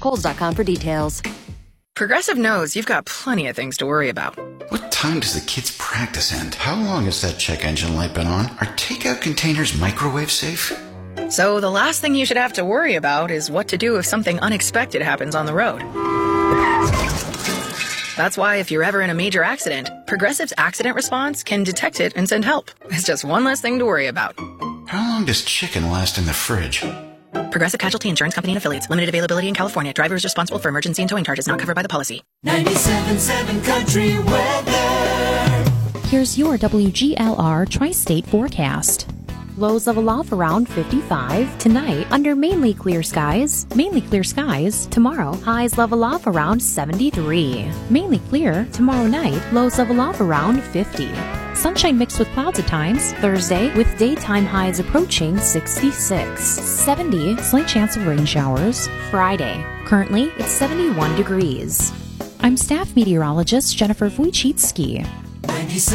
Kohl's.com for details. Progressive knows you've got plenty of things to worry about. What time does the kids' practice end? How long has that check engine light been on? Are takeout containers microwave safe? So the last thing you should have to worry about is what to do if something unexpected happens on the road. That's why if you're ever in a major accident, Progressive's accident response can detect it and send help. It's just one less thing to worry about. How long does chicken last in the fridge? Progressive Casualty Insurance Company and Affiliates. Limited availability in California. Driver is responsible for emergency and towing charges not covered by the policy. 97.7 Country Weather. Here's your WGLR Tri-State forecast. Lows level off around 55 tonight under mainly clear skies. Mainly clear skies tomorrow. Highs level off around 73. Mainly clear tomorrow night. Lows level off around 50. Sunshine mixed with clouds at times. Thursday with daytime highs approaching 66. 70, slight chance of rain showers. Friday, currently it's 71 degrees. I'm staff meteorologist Jennifer Wojcicki.